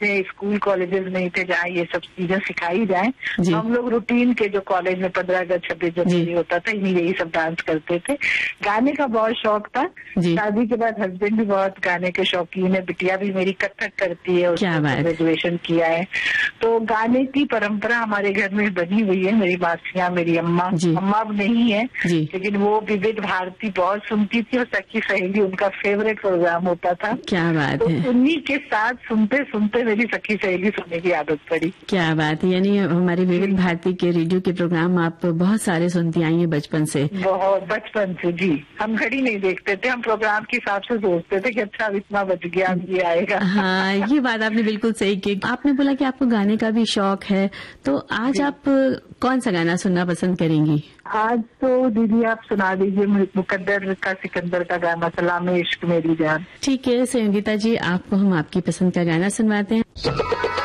ऐसे school colleges नहीं थे जहाँ ये सब चीजें सिखाई जाए। हम लोग रूटीन के जो कॉलेज में 15 अगस्त 26 जनवरी होता था, इन्हीं यही सब डांस करते थे। गाने का बहुत शौक था। शादी के बाद हस्बैंड भी बहुत गाने के शौकीन है, बिटिया भी मेरी कथक करती है, उसने ग्रेजुएशन किया है। तो गाने की परंपरा हमारे घर में बनी हुई है। मेरी मासियाँ, मेरी अम्मा अब नहीं है, लेकिन वो विविध भारती बहुत सुनती थी और सखी सहेली उनका फेवरेट प्रोग्राम होता था। क्या बात तो है। उन्हीं के साथ सुनते सुनते मेरी सखी सहेली सुनने की आदत पड़ी। क्या बात है। यानी हमारी विविध भारती के रेडियो के प्रोग्राम आप बहुत सारे सुनती आई हैं बचपन से। बहुत बचपन से जी। हम घड़ी नहीं देखते थे, हम प्रोग्राम के हिसाब से सोचते थे कि अच्छा अब इतना बच गया, अब ये आएगा। हाँ, ये बात आपने बिल्कुल सही की। आपने बोला कि आपको गाने का भी शौक है, तो आज आप कौन सा गाना सुनना पसंद करेंगी? आज तो दीदी आप सुना दीजिए मुकद्दर का सिकंदर का गाना, सलाम इश्क मेरी जान। ठीक है संगीता जी, आपको हम आपकी पसंद का गाना सुनवाते हैं।